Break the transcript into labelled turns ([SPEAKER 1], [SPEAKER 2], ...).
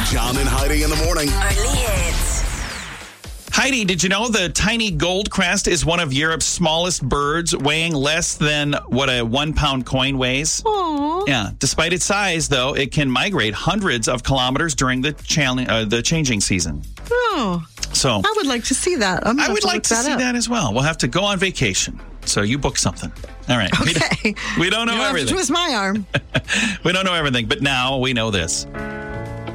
[SPEAKER 1] John and Heidi in the morning.
[SPEAKER 2] Only hits.
[SPEAKER 3] Heidi, did you know the tiny goldcrest is one of Europe's smallest birds, weighing less than what a 1 pound coin weighs?
[SPEAKER 4] Aww.
[SPEAKER 3] Yeah. Despite its size, though, it can migrate hundreds of kilometers during the changing season.
[SPEAKER 4] Oh,
[SPEAKER 3] So
[SPEAKER 4] I would like to see that.
[SPEAKER 3] I would like to see that as well. We'll have to go on vacation. So you book something. All right.
[SPEAKER 4] Okay.
[SPEAKER 3] We don't know
[SPEAKER 4] You don't have to
[SPEAKER 3] everything.
[SPEAKER 4] twist my arm.
[SPEAKER 3] We don't know everything, but now we know this.